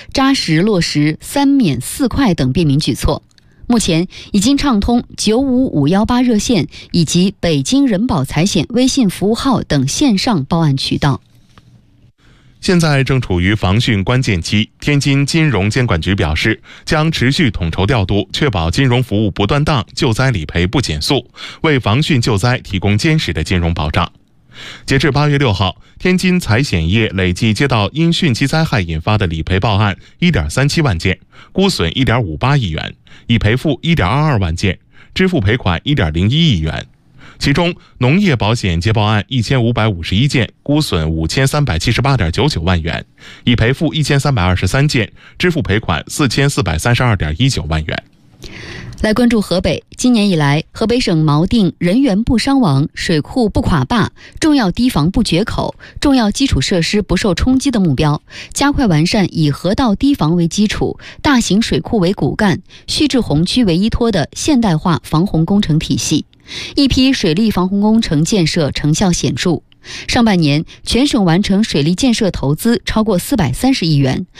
扎实落实3免4快等便民举措。目前已经畅通95518热线以及北京人保财险微信服务号等线上报案渠道。 现在正处于防汛关键期，天津金融监管局表示，将持续统筹调度，确保金融服务不断档，救灾理赔不减速，为防汛救灾提供坚实的金融保障。截至8月6号，天津财险业累计接到因汛期灾害引发的理赔报案 1.37 万件，估损 1.58 亿元，已赔付 1.22 万件，支付赔款 1.01 亿元。其中，农业保险接报案1551件，估损 5378.99 万元，已赔付1323件，支付赔款 4432.19 万元。 来关注河北，今年以来，河北省锚定人员不伤亡、水库不垮坝、重要堤防不决口、重要基础设施不受冲击的目标，加快完善以河道堤防为基础、大型水库为骨干、蓄滞洪区为依托的现代化防洪工程体系。一批水利防洪工程建设成效显著。上半年，全省完成水利建设投资超过430亿元，